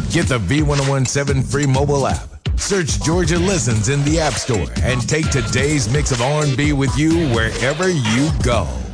Get the V1017 free mobile app. Search Georgia Listens in the App Store and take today's mix of R&B with you wherever you go.